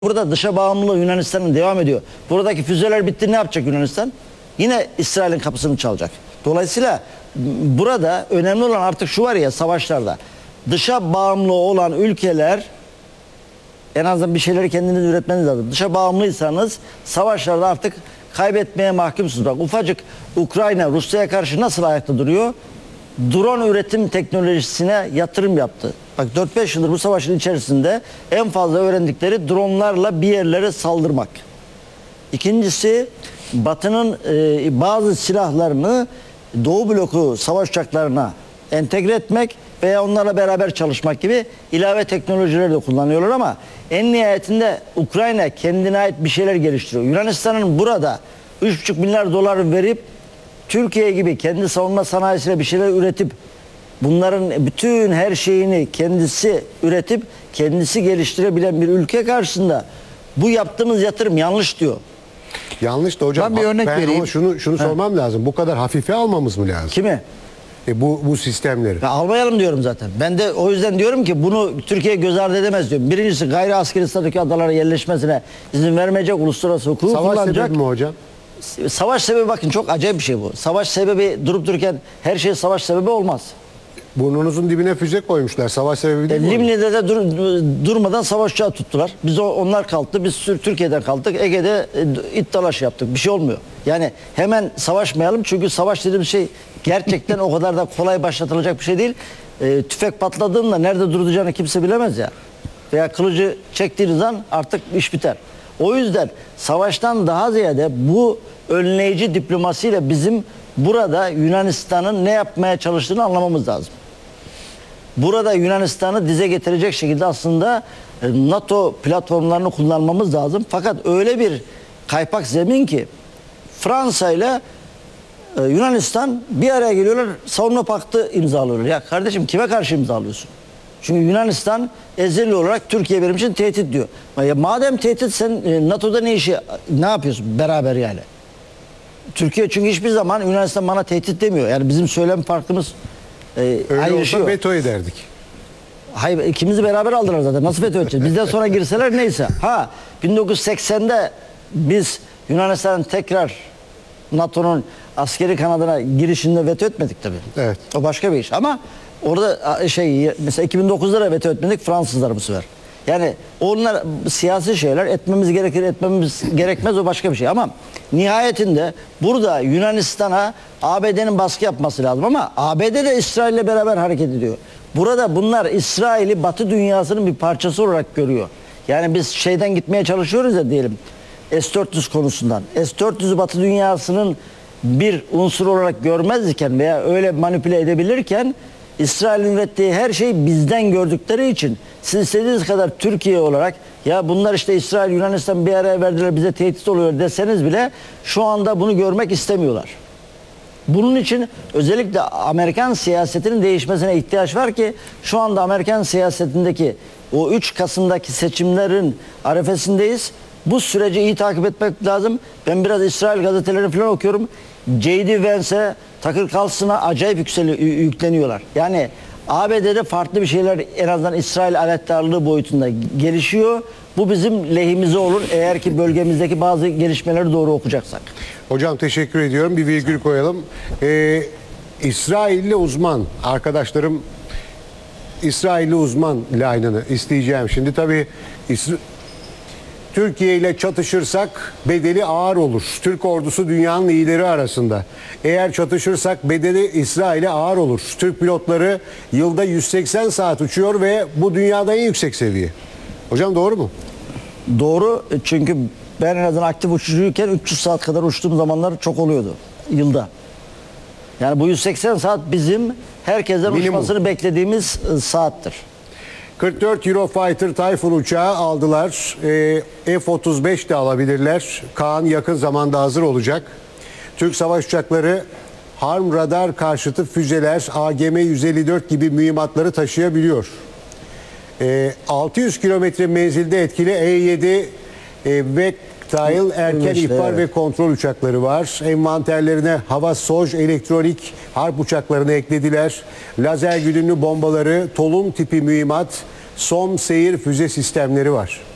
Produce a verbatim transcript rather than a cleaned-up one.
Burada dışa bağımlılığı Yunanistan'ın devam ediyor. Buradaki füzeler bitti, ne yapacak Yunanistan? Yine İsrail'in kapısını çalacak. Dolayısıyla burada önemli olan artık şu var ya, savaşlarda dışa bağımlı olan ülkeler en azından bir şeyleri kendiniz üretmeniz lazım. Dışa bağımlıysanız savaşlarda artık kaybetmeye mahkumsunuz. Bak, ufacık Ukrayna Rusya'ya karşı nasıl ayakta duruyor? Drone üretim teknolojisine yatırım yaptı. Bak, dört beş yıldır bu savaşın içerisinde en fazla öğrendikleri dronlarla bir yerlere saldırmak. İkincisi, Batı'nın e, bazı silahlarını Doğu bloku savaş uçaklarına entegre etmek veya onlarla beraber çalışmak gibi ilave teknolojileri de kullanıyorlar, ama en nihayetinde Ukrayna kendine ait bir şeyler geliştiriyor. Yunanistan'ın burada üç buçuk milyar dolar verip Türkiye gibi kendi savunma sanayisiyle bir şeyler üretip bunların bütün her şeyini kendisi üretip kendisi geliştirebilen bir ülke karşısında bu yaptığımız yatırım yanlış diyor. Yanlış da hocam. Ben bir örnek ben vereyim. Ama şunu şunu Ha. sormam lazım. Bu kadar hafife almamız mı lazım? Kimi? E bu bu sistemleri. Ya almayalım diyorum zaten. Ben de o yüzden diyorum ki bunu Türkiye göz ardı edemez diyorum. Birincisi, gayri askeri statüdeki adalara yerleşmesine izin vermeyecek, uluslararası hukuku Savaş kullanacak. sebebi mi hocam? Savaş sebebi, bakın çok acayip bir şey bu. Savaş sebebi durup dururken her şey savaş sebebi olmaz. Burnunuzun dibine füze koymuşlar. Savaş sebebi E, değil mi? Limni'de de dur, durmadan savaş uçağı tuttular. Biz o, onlar kalktı. Biz Türkiye'den kalktık. Ege'de e, it dalaşı yaptık. Bir şey olmuyor. Yani hemen savaşmayalım. Çünkü savaş dediğimiz şey gerçekten o kadar da kolay başlatılacak bir şey değil. E, tüfek patladığında nerede duracağını kimse bilemez ya. Veya kılıcı çektiğiniz an artık iş biter. O yüzden savaştan daha ziyade bu önleyici diplomasiyle bizim burada Yunanistan'ın ne yapmaya çalıştığını anlamamız lazım. Burada Yunanistan'ı dize getirecek şekilde aslında NATO platformlarını kullanmamız lazım. Fakat öyle bir kaypak zemin ki Fransa ile Yunanistan bir araya geliyorlar, savunma paktı imzalıyorlar. Ya kardeşim, kime karşı imzalıyorsun? Çünkü Yunanistan ezeli olarak Türkiye benim için tehdit diyor. Ya madem tehdit, sen NATO'da ne işi, ne yapıyorsun beraber yani? Türkiye çünkü hiçbir zaman Yunanistan bana tehdit demiyor. Yani bizim söylem farkımız e, Öyle ayrışıyor. olsa veto ederdik. Hayır, ikimizi beraber aldılar zaten. Nasıl veto edeceğiz? Bizden sonra girseler neyse. Ha, bin dokuz yüz seksende biz Yunanistan'ın tekrar NATO'nun askeri kanadına girişinde veto etmedik tabii. Evet. O başka bir iş. Ama orada şey, mesela iki bin dokuzda da veto etmedik, Fransızlar bu sefer. Yani onlar siyasi şeyler, etmemiz gerekir, etmemiz gerekmez, o başka bir şey. Ama nihayetinde burada Yunanistan'a A B D'nin baskı yapması lazım, ama A B D de İsrail'le beraber hareket ediyor. Burada bunlar İsrail'i Batı dünyasının bir parçası olarak görüyor. Yani biz şeyden gitmeye çalışıyoruz ya, diyelim S dört yüz konusundan. S dört yüzü Batı dünyasının bir unsur olarak görmezken veya öyle manipüle edebilirken, İsrail'in ürettiği her şeyi bizden gördükleri için siz istediğiniz kadar Türkiye olarak ya bunlar işte İsrail, Yunanistan bir araya verdiler, bize tehdit oluyor deseniz bile şu anda bunu görmek istemiyorlar. Bunun için özellikle Amerikan siyasetinin değişmesine ihtiyaç var ki şu anda Amerikan siyasetindeki o üç Kasım'daki seçimlerin arefesindeyiz. Bu süreci iyi takip etmek lazım. Ben biraz İsrail gazetelerini falan okuyorum. J D Vance'e, Tucker Carlson'a acayip yükseliyor, yükleniyorlar. Yani A B D'de farklı bir şeyler en azından İsrail aletdarlığı boyutunda gelişiyor. Bu bizim lehimize olur eğer ki bölgemizdeki bazı gelişmeleri doğru okuyacaksak. Hocam teşekkür ediyorum. Bir virgül koyalım. Ee, İsrailli uzman arkadaşlarım, İsrailli uzman line'ını isteyeceğim. Şimdi tabii İsra Türkiye ile çatışırsak bedeli ağır olur. Türk ordusu dünyanın iyileri arasında. Eğer çatışırsak bedeli İsrail'e ağır olur. Türk pilotları yılda yüz seksen saat uçuyor ve bu dünyada en yüksek seviye. Hocam doğru mu? Doğru, çünkü ben en azından aktif uçucuyken üç yüz saat kadar uçtuğum zamanlar çok oluyordu yılda. Yani bu yüz seksen saat bizim herkesten Minimum. uçmasını beklediğimiz saattir. kırk dört Eurofighter Typhoon uçağı aldılar. Ee, F otuz beş de alabilirler. Kaan yakın zamanda hazır olacak. Türk savaş uçakları harm radar karşıtı füzeler, A G M yüz elli dört gibi mühimmatları taşıyabiliyor. Ee, altı yüz kilometre menzilde etkili E yedi e, ve Tail erken işte, ihbar evet. ve kontrol uçakları var. Envanterlerine hava soj elektronik harp uçaklarını eklediler. Lazer güdümlü bombaları, Tolun tipi mühimmat, Som seyir füze sistemleri var.